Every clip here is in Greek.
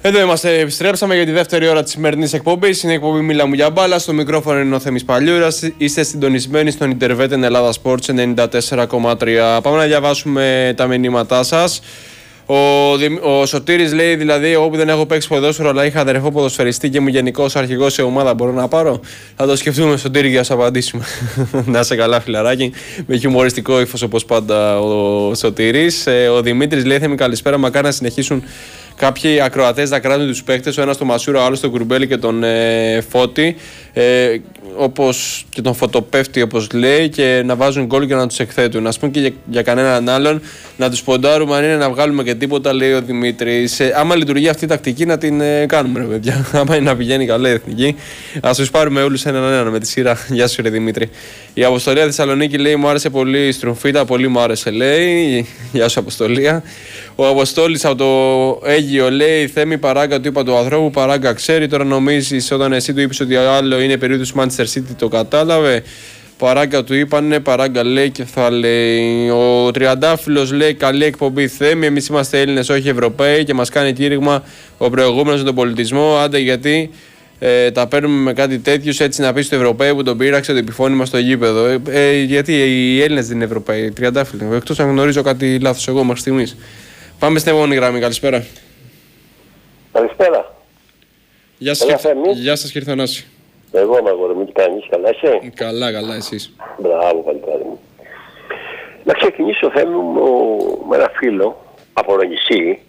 Εδώ είμαστε, επιστρέψαμε για τη δεύτερη ώρα της σημερινής εκπομπής. Είναι η εκπομπή Μίλα μου για μπάλα. Στο μικρόφωνο είναι ο Θέμης Παλιούρας. Είστε συντονισμένοι στον Interveten Ελλάδα Sports 94,3. Πάμε να διαβάσουμε τα μηνύματά σας. Ο Σωτήρης λέει, δηλαδή, εγώ που δεν έχω παίξει ποδόσφαιρο, αλλά είχα αδερφό ποδοσφαιριστή και μου γενικός αρχηγός σε ομάδα, μπορώ να πάρω? Θα το σκεφτούμε, Σωτήρη, για να σας απαντήσουμε. Να είσαι καλά, φιλαράκι. Με χιουμοριστικό ύφος όπως πάντα ο Σωτήρης. Ο Δημήτρης λέει, Θέμη, καλησπέρα. Μακάρι να συνεχίσουν κάποιοι ακροατές να κράτουν τους παίκτες, ο ένας τον Μασούρα, ο άλλος τον Κουρμπέλη και τον Φώτη, όπως και τον Φωτοπέφτη, όπως λέει, και να βάζουν γκολ και να τους εκθέτουν. Ας πούμε και για κανέναν άλλον, να τους ποντάρουμε, αν είναι να βγάλουμε και τίποτα, λέει ο Δημήτρης. Άμα λειτουργεί αυτή η τακτική, να την κάνουμε, ρε παιδιά. Άμα είναι να πηγαίνει καλά η εθνική, ας τους πάρουμε όλους έναν με τη σειρά. Γεια σου, ρε Δημήτρη. Η Αποστολία Θεσσαλονίκη λέει, μου άρεσε πολύ η Στρουμφίτα, πολύ μου άρεσε, λέει. Γεια σου, Αποστολία. Ο Αποστόλης από το Αίγυο λέει, Θέμη, παράγκα του είπα του ανθρώπου, παράγκα ξέρει. Τώρα νομίζεις όταν εσύ του είπες ότι άλλο είναι περίπτωση Manchester City, το κατάλαβε? Παράγκα του είπανε, παράγκα λέει και θα λέει. Ο Τριαντάφυλλος λέει, καλή εκπομπή Θέμη, εμείς είμαστε Έλληνες, όχι Ευρωπαίοι, και μας κάνει κήρυγμα ο προηγούμενος με τον πολιτισμό. Άντε γιατί τα παίρνουμε με κάτι τέτοιους, έτσι να πει στο Ευρωπαίο που τον πείραξε το επιφώνημα στο γήπεδο. Γιατί οι Έλληνες δεν είναι Ευρωπαίοι, Τριαντάφυλλο. Εκτός αν γνωρίζω κάτι λάθος εγώ μέχρι στιγμής. Πάμε στην επόμενη γραμμή. Καλησπέρα. Καλησπέρα. Γεια σας, κύριε Θανάση. Εγώ είμαι αγόρι μου, τι κάνεις, καλά είσαι? Καλά, εσείς? Μπράβο, παλικάρι μου. Να ξεκινήσω, Θέμη μου, με ένα φίλο από το νησί.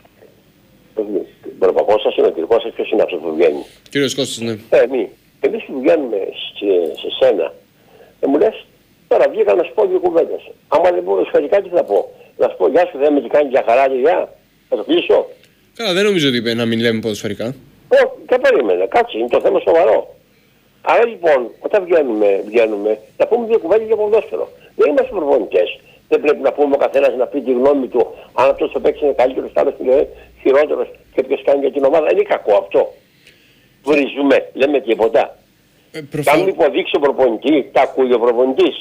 Προπαπός σας, είναι ο κυρικός σας, ποιος είναι αυτός που βγαίνει? Κύριος Κώστας, ναι. Εμείς που βγαίνουμε σε σένα, μου λες, τώρα βγήκα να σου πω δύο κουβέντες. Άμα δεν μπορώ σχετικά, τι θα πω? Να σου πω, γεια σου, Θέμη, τι κάνει για χαρά, γεια. Θα το κλείσω. Καλά, δεν νομίζω ότι είπε να μην λέμε ποδοσφαιρικά. Και περίμενε, κάτσε, είναι το θέμα σοβαρό. Άρα λοιπόν, όταν βγαίνουμε, να πούμε δύο κουβέντες για ποδόσφαιρο. Δεν είμαστε προπονητές. Δεν πρέπει να πούμε ο καθένας να πει τη γνώμη του, αν αυτός το παίξει είναι καλύτερος, άλλος είναι χειρότερος και ποιος κάνει για την ομάδα. Είναι κακό αυτό. Βρίζουμε, λέμε τίποτα. Αν υποδείξει ο προπονητή, τα ακούει ο προπονητής.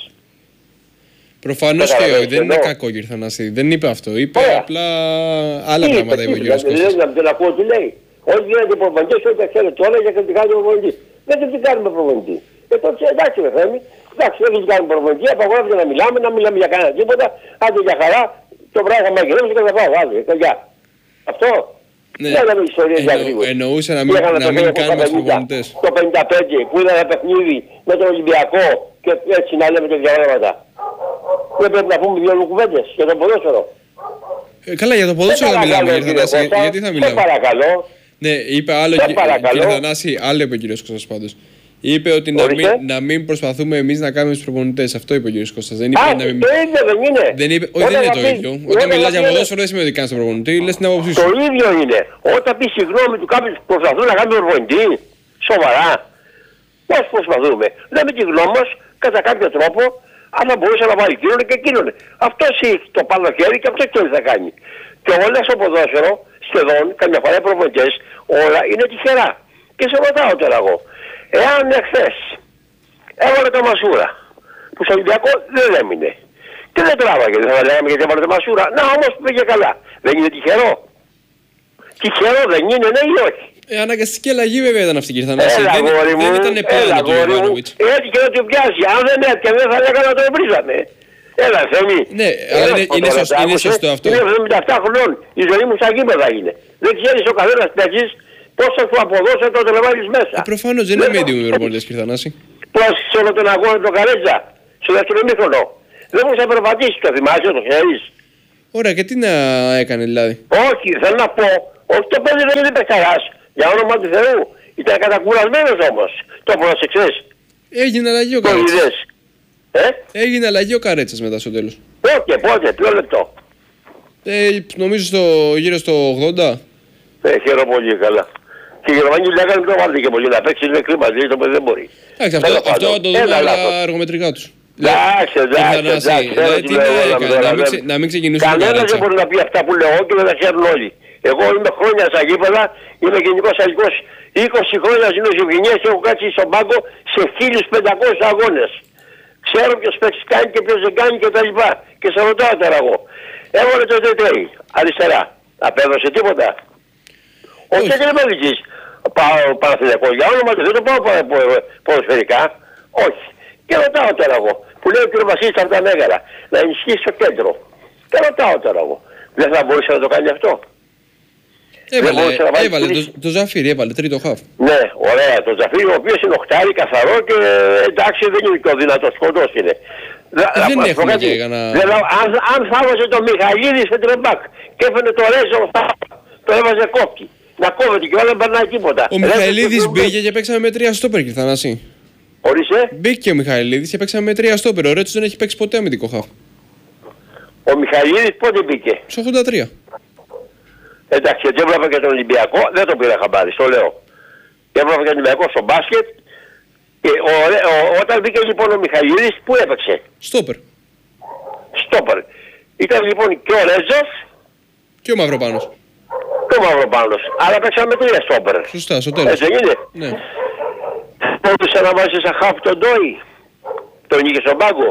Προφανώς και όχι, δεν είναι κακό, κύριε Θανάση. Δεν είπε αυτό. Είπε απλά άλλα πράγματα, είπε ο κύριος Κώστας. Δεν ακούω τι λέει. Όλοι γίνονται προπονητές, όλοι τα ξέρετε όλα για κριτικάρει ο προπονητή. Δεν την κάνουμε προπονητή. Τότε εντάξει, με Θέμη, εντάξει, δεν την κάνουμε προπονητή. Απαγορεύεται να μιλάμε για κανένα τίποτα. Άντε για χαρά, το βράδυ θα μαγειρεύσει και θα πάω. Άντε, αυτό. Ναι, εννοούσε να μην κάνουμε τους προπονητές. Το 55 που είδα ένα παιχνίδι με τον Ολυμπιακό και έτσι να λέμε τέτοια πράγματα. Δεν πρέπει να πούμε δύο κουβέντες για το ποδόσφαιρο. Καλά, για το ποδόσφαιρο θα μιλάμε, κύριε Θανάση. Γιατί θα μιλάμε? Παρακαλώ. Ναι, είπε άλλο, κύριε Θανάση, άλλο είπε ο κύριος Κώστας πάντως. Είπε ότι να μην προσπαθούμε εμείς να κάνουμε τους προπονητές. Αυτό είπε ο κύριος Κώστας. Δεν είπε να μην... Το ίδιο δεν είναι. Όχι, δεν είναι το ίδιο. Όταν μιλάς για ποδόσφαιρο δεν σημαίνει ότι κάνεις τον προπονητή, λες την άποψή σου. Το ίδιο είναι. Όταν πεις συγγνώμη του κάποιους που προσπαθούν να κάνουν τον προπονητή, σοβαρά. Πώς προσπαθούμε? Λέμε τη γνώμη μας κατά κάποιο τρόπο, αν θα μπορούσε να βάλει εκείνον και εκείνον. Αυτός έχει το πάνω χέρι και αυτό και θα κάνει. Και όλα στο ποδόσφαιρο, σχεδόν, καμιά φορά οι προπονητές, όλα είναι τυχερά. Και σε ρωτάω τώρα εγώ. Εάν εχθές έβαλε το Μασούρα, που στο Ολυμπιακό δεν έμεινε, και δεν τράβαγε, δεν θα λέγαμε γιατί έβαλε το Μασούρα, να όμως πήγε καλά. Δεν είναι τυχερό? Τυχερό δεν είναι, ναι ή όχι? Αναγκαστική αλλαγή βέβαια ήταν αυτή, κύριε Θανάση. Δεν ήταν επέλεγμα του Ιωβάνοβιτς. Έτσι και να του πιάσει. Αν δεν έπιανε θα λέγανε να το βρίζανε. Έλα, Θέμη. Ναι, αλλά είναι σωστό αυτό. Είναι 77 χρονών. Η ζωή μου σαν γήπεδα είναι. Δεν ξέρεις ο καθένας παίξης πόσο σου αποδώσει το βάλεις μέσα. Προφανώς δεν είναι medium οι προπονητές, κύριε Θανάση. Πώς σε όλο τον αγώνα τον Καρέτζα, στο δεύτερο ημίχρονο. Δεν μπορούσε να περπατήσει, το θυμάσαι, το ξέρεις? Ωραία, και τι να έκανε δηλαδή? Όχι, θέλω να πω, όχι, το παιδί δεν είναι παιχταράς. Για όνομα του Θεού. Ήταν κατακουρασμένος όμως. Το πρόσεξες? Έγινε αλλαγή ο Καρέτσας. Έγινε αλλαγή ο Καρέτσας μετά στο τέλος. Πότε, ποιο λεπτό? Νομίζω γύρω στο 80. Χαίρομαι πολύ καλά. Και οι Γερμανοί λέγανε το βάλτε και πολύ να παίξει, είναι κρίμα, δηλαδή το παιδί δεν μπορεί. Αυτό θα το δούμε τα αργομετρικά τους. Εντάξει, να μην ξεκινήσουμε. Κανένας δεν μπορεί να πει αυτά που λέω και δεν τα ξέρουν όλοι. Εγώ είμαι χρόνια στα γήπεδα, είμαι γενικός αλληλικός. 20 χρόνια ζω στις Ευγενίες και έχω κάτσει στον πάγκο σε 1500 αγώνες. Ξέρω ποιος παίξει κάνει και ποιος δεν κάνει και τα λοιπά. Και σε ρωτάω τώρα εγώ. Έβαλε το Τετέι, αριστερά. Απέδωσε τίποτα? Όχι και δεν με Παναθηναϊκό. Για όνομα του δεν το πάω ποδοσφαιρικά. Όχι. Και ρωτάω τώρα εγώ. Που λέει ο κ. Βασίλης από τα Μέγαρα να ενισχύσει το κέντρο. Και ρωτάω τώρα εγώ. Δεν θα μπορούσε να το κάνει αυτό? Έβαλε το Ζαφίρι, έβαλε τρίτο χαφ. Ναι, ωραία. Το Ζαφίρι ο οποίος είναι οχτάρι, καθαρό και εντάξει δεν είναι και ο δυνατός, κοντός είναι. Δεν έχουμε και έκανα... Αν θα έβαζε τον Μιχαηλίδη σε τρεμπάκ και έφερε το Ρέζο, το έβαζε κόκκι. Να κόβεται και όλα δεν περνάει τίποτα. Ο Μιχαηλίδης μπήκε και παίξαμε με 3 στόπερ, κ. Θανάση. Ορίστε. Μπήκε ο Μιχαηλίδης και παίξαμε με 3 στόπερ. Ο Ρέτσος δεν έχει παίξει ποτέ αμυντικό χαφ. Ο Μιχαηλίδης πότε μπήκε? Στο 83. Εντάξει, γιατί έβλεπα και τον Ολυμπιακό, δεν το πήρα χαμπάρι, το λέω. Έβλεπα και τον Ολυμπιακό στο μπάσκετ και όταν μπήκε λοιπόν ο Μιχαηλίδης, πού έπαιξε? Στόπερ. Στόπερ. Ήταν λοιπόν και ο Ρέζος και ο Μαυροπάνος. Και ο Μαυροπάνος. Αλλά παίξαμε 3 στόπερ. Σωστά, στο τέλος. Έτσι είναι. Ναι. Μπορούσε να βάζει σαν χαφ τον Ντόι. Τον είχε στον πάγκο.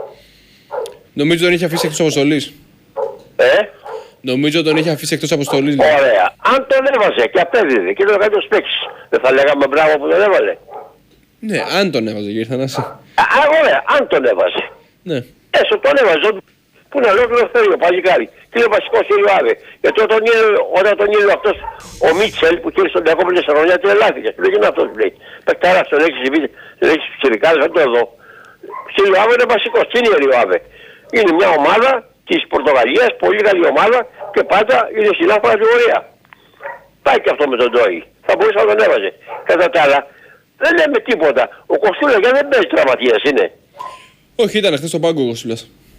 Νομίζω τον είχε αφήσει εκτός αποστολής. Νομίζω τον είχε αφήσει εκτός αποστολής. Ωραία. Αν τον έβαζε και απέδιδε και τον έκανε το παίξει, δεν θα λέγαμε μπράβο που τον έβαλε? Ναι, αν τον έβαζε, κύριε Θανάση. Ωραία, αν τον έβαζε. Ναι. Έστω τον έβαζε. Πού να λέω το θέλει ο παλικάρι. Τι είναι ο βασικός είναι ο Άβε. Γιατί όταν τον είδε αυτός ο Μίτσελ που κύριε στον Διακόπουλο 4 χρόνια τρελάθηκε. Του λέει αυτός που λέει. Πεκτάρας τον έχεις ψηρικάρες, θα το δω. Ο Άβε είναι βασικός. Τι είναι ο Άβε? Είναι μια ομάδα της Πορτογαλίας, πολύ καλή ομάδα και πάντα είναι στην άθλια κατηγορία. Πάει και αυτό με τον Ντόι. Θα μπορούσε να τον έβαζε. Κατά τα άλλα, δεν λέμε τίποτα. Ο Κοστούλας για δεν παίζει τραυματίας είναι. Όχι, ήταν χθες στον πάγκο ο Κοστούλας.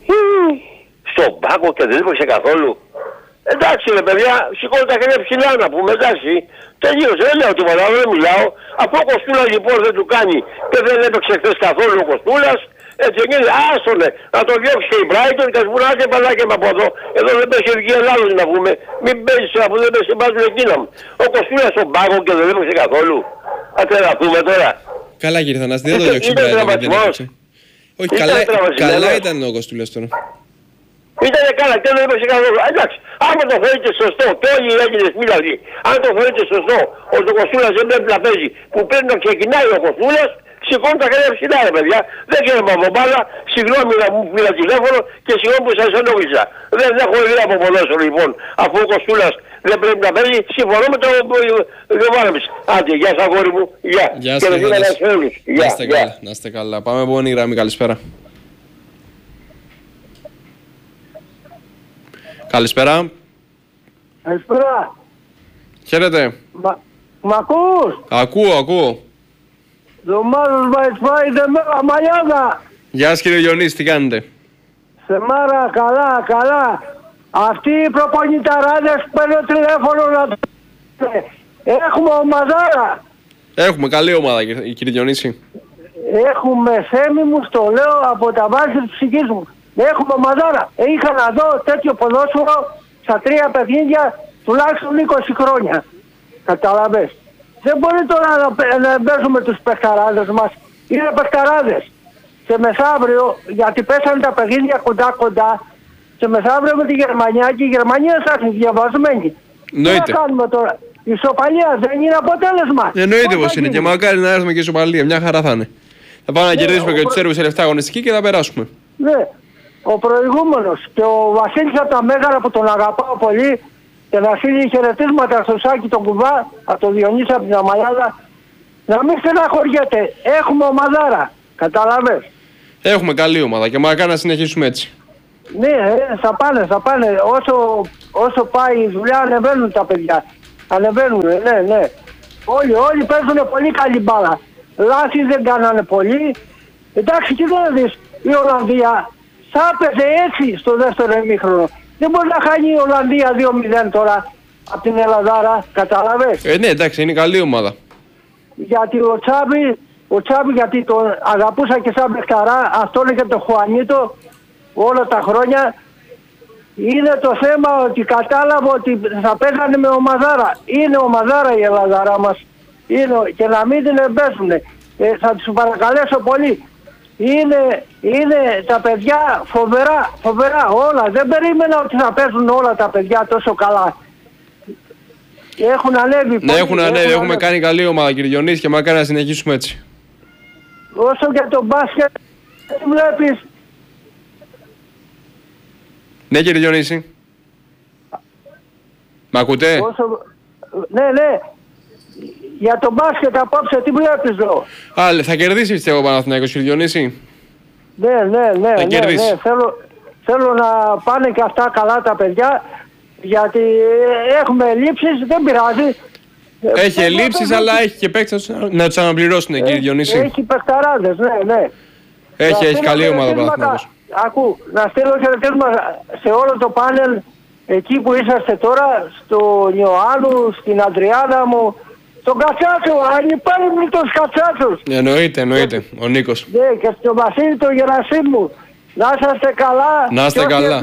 Στον πάγκο και δεν έπαιξε καθόλου. Εντάξει ρε παιδιά, σηκώνω τα χέρια ψηλά να πούμε, εντάξει. Τελείωσε, δεν λέω τίποτα, δεν μιλάω. Αφού ο Κοστούλας λοιπόν δεν του κάνει και δεν έπαιξε χθες καθόλου ο Κοστούλας, έτσι γίνεται, άστονε, να το διώξει και η Μπράιτον και ας πούμε άσε παλάκια με από εδώ δεν παίζει η Ειδική Ελλάδος να πούμε, μην παίζεις αφού δεν παίζεις μπάζουν εκείνα μου. Ο Κοστούλας στον πάγκο και δεν έπαιξε καθόλου. Ας τρελαθούμε τώρα. Καλά κύριε Θανάση, δεν το διώξει η Μπράιτον και δεν έπαιξε. Όχι, καλά ήταν ο Κοστούλας τώρα. Ήτανε καλά και δεν έπαιξε καθόλου. Εντάξει, άμα το θεωρείτε σωστό και όλοι οι Έλληνες μίλαγοι, αν το θεωρείτε σωστό ότι ο Κοστούλας δεν πρέπει να παίζει, που πρέπει να ξεκινάει ο Κοστούλας, σηκώνω τα χέρια ψηλά ρε παιδιά. Δεν ξέρουμε από μπάλα, συγγνώμη να μου πήρα τηλέφωνο και συγγνώμη που σας ενόχλησα. Δεν έχω ιδέα από ποδόσφαιρο λοιπόν, αφού ο Κοστούλας δεν πρέπει να παίζει, συμφωνώ με τον Γιωβάνοβιτς. Άντε, γεια σας αγόρι μου, γεια. Γεια σας, να είστε καλά. Πάμε επόμενη γραμμή, καλησπέρα. Καλησπέρα. Καλησπέρα. Χαίρετε. Μ' ακούς? Ακούω. Δωμάτος Βαϊσφάιντε με Αμαλιάδα. Γεια σας κύριε Διονύση, τι κάνετε? Σε μάρα, καλά. Αυτοί οι προπονηταράδες παίρνουν τηλέφωνο να... Έχουμε ομαδάρα. Έχουμε καλή ομάδα κύριε Διονύση. Έχουμε Θέμη μου, το λέω από τα βάση της ψυχής μου. Έχουμε ομαδάρα. Είχα να δω τέτοιο ποδόσφαιρο στα 3 παιχνίδια τουλάχιστον 20 χρόνια. Καταλαβες. Δεν μπορεί τώρα να παίζουμε τους παιχταράδες μας. Είναι παιχταράδες. Και μεθαύριο, γιατί πέσανε τα παιχνίδια κοντά, και μεθαύριο με τη Γερμανία και η Γερμανία θα έρθει διαβασμένη. Εννοείται. Τι να κάνουμε τώρα? Η ισοπαλία δεν είναι αποτέλεσμα. Εννοείται πως είναι και μακάρι να έρθουμε και ισοπαλία. Μια χαρά θα είναι. Θα πάμε να κερδίσουμε και τους Σέρβους σε λεφτά αγωνιστική και θα περάσουμε. Ναι. Ο προηγούμενος και ο Βασίλης από τα Μέγαρα που τον αγαπάω πολύ και να στείλει χαιρετίσματα στο Σάκη τον Κουβά, από τον Διονύση από την Αμαλιάδα, να μην στεναχωριέται. Έχουμε ομαδάρα. Κατάλαβες. Έχουμε καλή ομάδα και μακάρι να συνεχίσουμε έτσι. Ναι, θα πάνε. Όσο πάει η δουλειά ανεβαίνουν τα παιδιά. Ανεβαίνουν, ναι. Όλοι παίζουν πολύ καλή μπάλα. Λάθη δεν κάνανε πολύ. Εντάξει, και δεν δεις, η Ολλανδία θα έπαιζε έτσι στο δεύτερο ημίχρονο. Δεν μπορεί να χάνει η Ολλανδία 2-0 τώρα από την Ελλαδάρα, κατάλαβες. Ναι, εντάξει, είναι καλή ομάδα. Γιατί ο Τσάβη γιατί τον αγαπούσα και σαν παιχταρά, αυτό είναι και το Χουανίτο όλα τα χρόνια. Είναι το θέμα ότι κατάλαβα ότι θα παίζανε με ομαδάρα. Είναι ομαδάρα η Ελλαδάρα μας. Είναι, και να μην την εμπέσουν. Θα τους παρακαλέσω πολύ. Είναι τα παιδιά φοβερά όλα. Δεν περίμενα ότι θα παίζουν όλα τα παιδιά τόσο καλά. Έχουν ανέβει. Ναι, έχουν ανέβει. Έχουμε κάνει καλή ομάδα, κύριε Διονύση, και μακάρι να συνεχίσουμε έτσι. Όσο για το μπάσκετ, τι βλέπεις? Ναι, κύριε Διονύση. Μ' ακούτε? Ναι. Για το μπάσκετ απόψε τι βλέπεις εδώ? Θα κερδίσει, πιστεύω, ο Παναθηναϊκός, κύριε Διονύση. Ναι. Θέλω να πάνε και αυτά καλά τα παιδιά, γιατί έχουμε ελλείψεις, δεν πειράζει. Έχει ελλείψεις, αλλά έχει και παίκτες να τους αναπληρώσουν, κύριε Διονύση. Έχει παιχταράδες, ναι. Έχει καλή ομάδα ο Παναθηναϊκός. Ακού, να στείλω χαιρετίσμα σε όλο το πάνελ εκεί που είσαστε τώρα, στο Ιωάννου, στην Αντριάδα μου, στον Κατσάτσο, ανυπέρβλητος Κατσάτσος. Εννοείται, ο Νίκος. Ναι, και στον Βασίλη τον Γερασίμου. Να είσαστε καλά. Να είστε καλά.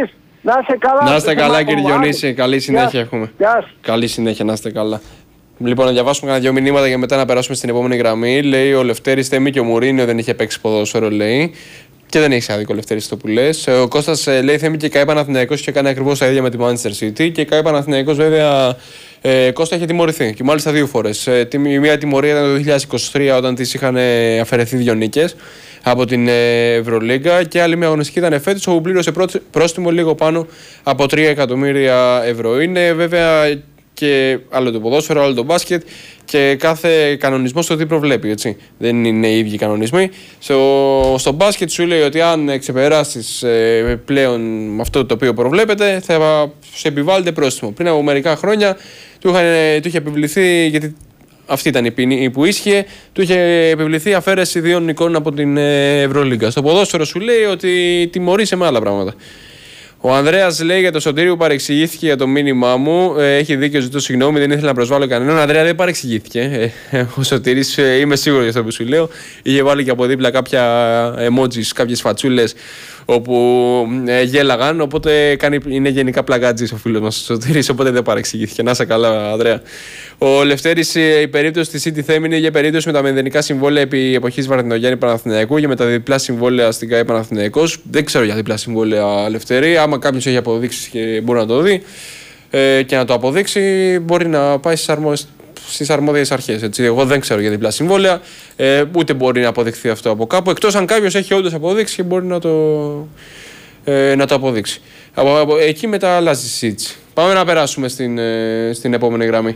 Να είστε καλά, κύριε Διονύση. Καλή συνέχεια έχουμε. Καλή συνέχεια, να είστε καλά. Λοιπόν, να διαβάσουμε κανένα 2 μηνύματα και μετά να περάσουμε στην επόμενη γραμμή. Λέει ο Λευτέρης Θέμη και ο Μουρίνιο δεν είχε παίξει ποδόσφαιρο, λέει. Και δεν έχει άδικο, Λευτέρης, το που λες. Ο Κώστας λέει Θέμη και ΚΑΕ Παναθηναϊκός είχε κάνει ακριβώς τα ίδια με τη Manchester City. Και ΚΑΕ Παναθηναϊκός, βέβαια, Κώστα είχε τιμωρηθεί. Και μάλιστα 2 φορές. Η μία τιμωρία ήταν το 2023 όταν της είχαν αφαιρεθεί 2 νίκες από την Ευρωλίγκα. Και άλλη μια αγωνιστική ήταν φέτος, όπου πλήρωσε πρόστιμο λίγο πάνω από 3 εκατομμύρια ευρώ. Είναι βέβαια και άλλο το ποδόσφαιρο, άλλο το μπάσκετ και κάθε κανονισμός το τι προβλέπει, έτσι. Δεν είναι οι ίδιοι κανονισμοί. Στο μπάσκετ σου λέει ότι αν ξεπεράσεις πλέον αυτό το οποίο προβλέπεται, θα σε επιβάλλεται πρόστιμο. Πριν από μερικά χρόνια του είχε επιβληθεί, γιατί αυτή ήταν η ποινή που ίσχυε, του είχε επιβληθεί αφαίρεση 2 νικών από την Ευρωλίγκα. Στο ποδόσφαιρο σου λέει ότι τιμωρείσαι με άλλα πράγματα. Ο Ανδρέας λέει για το Σωτήρι που παρεξηγήθηκε για το μήνυμά μου. Έχει δίκιο, ζητώ συγγνώμη, δεν ήθελα να προσβάλλω κανέναν. Ανδρέα, δεν παρεξηγήθηκε. Ο Σωτήρης, είμαι σίγουρος για αυτό που σου λέω. Είχε βάλει και από δίπλα κάποια emojis, κάποιες φατσούλες όπου γέλαγαν. Οπότε είναι γενικά πλαγάτζης ο φίλος μας ο Σωτήρης. Οπότε δεν παρεξηγήθηκε. Να είσαι καλά, Ανδρέα. Ο Λευτέρης, η περίπτωση της City Θέμη είναι για περίπτωση με τα μηδενικά συμβόλαια επί εποχής Βαρδινογιάννη Παναθηναϊκού και με τα διπλά συμβόλαια στην ΚΑΕ Παναθηναϊκός. Δεν ξέρω για διπλά συμβόλαια, Λευτέρη. Άμα κάποιος έχει αποδείξει και μπορεί να το δει και να το αποδείξει, μπορεί να πάει στις αρμόδιες αρχές. Έτσι. Εγώ δεν ξέρω για διπλά συμβόλαια, ούτε μπορεί να αποδειχθεί αυτό από κάπου. Εκτός αν κάποιος έχει όντως αποδείξει και μπορεί να το αποδείξει. Από εκεί μετά αλλάζει η συζήτηση. Πάμε να περάσουμε στην επόμενη γραμμή.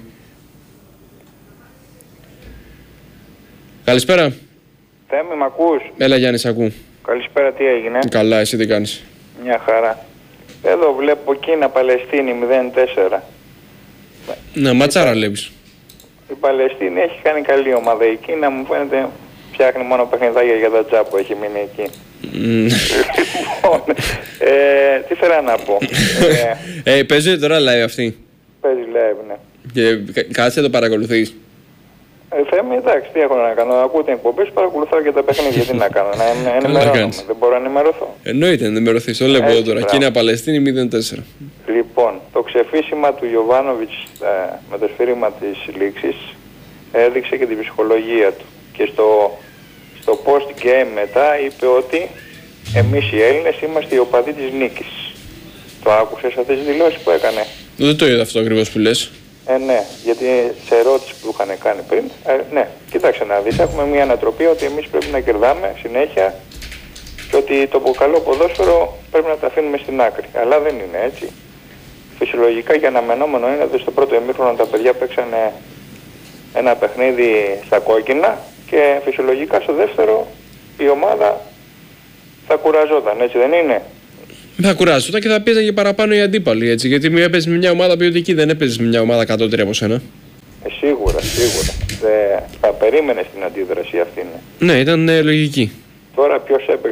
Καλησπέρα. Θέμη, μ' ακούς? Έλα Γιάννη, σ' ακού. Καλησπέρα, τι έγινε? Καλά, εσύ τι κάνεις? Μια χαρά. Εδώ βλέπω Κίνα Παλαιστίνη 0-4. Ναι, ματσάρα βλέπεις. Η Παλαιστίνη έχει κάνει καλή ομάδα. Η Κίνα μου φαίνεται φτιάχνει μόνο παιχνιδάκια για τα τζάπου, έχει μείνει εκεί. Λοιπόν, τι θέλω να πω. Παίζει τώρα live αυτή? Παίζει live, ναι. Και κάτσε το παρακολουθείς? Θέμη, εντάξει, τι έχω να κάνω. Ακούω την εκπομπή, παρακολουθάω και τα παιχνίδια. Τι να κάνω, να ενημερώνομαι. Δεν μπορώ να ενημερωθώ. Εννοείται να ενημερωθείς. Το λέω τώρα. Κίνα Παλαιστίνη 0-4. Λοιπόν, το ξεφύσιμα του Γιοβάνοβιτς με το σφύριμα της λήξης έδειξε και την ψυχολογία του. Και στο post-game μετά είπε ότι εμείς οι Έλληνες είμαστε οι οπαδοί της νίκης. Το άκουσες αυτές τις δηλώσεις που έκανε? Δεν το είδα αυτό ακριβώς που λες. Ναι, γιατί σε ερώτηση που είχαν κάνει πριν, ναι, κοίταξε να δεις, έχουμε μια ανατροπή ότι εμείς πρέπει να κερδάμε συνέχεια και ότι το καλό ποδόσφαιρο πρέπει να τα αφήνουμε στην άκρη. Αλλά δεν είναι έτσι. Φυσιολογικά και αναμενόμενο είναι ότι στο πρώτο ημίχρονο τα παιδιά παίξανε ένα παιχνίδι στα κόκκινα και φυσιολογικά στο δεύτερο η ομάδα θα κουραζόταν, έτσι δεν είναι? Θα κουράζονταν και θα παίζανε και παραπάνω οι αντίπαλοι, έτσι. Γιατί μία παίζει με μια ομάδα ποιοτική, δεν έπαιζε με μια ομάδα κατώτερη από σένα. Σίγουρα. Θα περίμενε την αντίδραση αυτή. Ναι, ήταν λογική. Τώρα ποιος έπαιξε